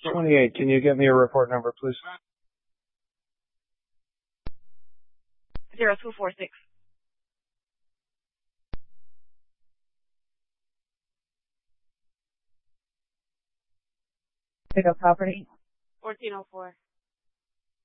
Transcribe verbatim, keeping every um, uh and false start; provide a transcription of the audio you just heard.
twenty-eight, can you get me a report number, please? Zero two four six. Pick up property. Fourteen oh four.